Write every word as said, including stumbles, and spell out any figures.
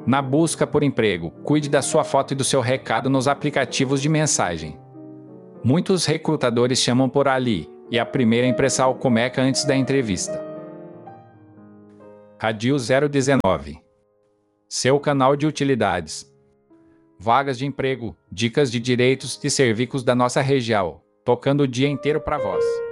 Na busca por emprego, cuide da sua foto e do seu recado nos aplicativos de mensagem. Muitos recrutadores chamam por ali, e a primeira impressão começa antes da entrevista. Radio zero dezenove. Seu canal de utilidades. Vagas de emprego, dicas de direitos e serviços da nossa região, tocando o dia inteiro para vós.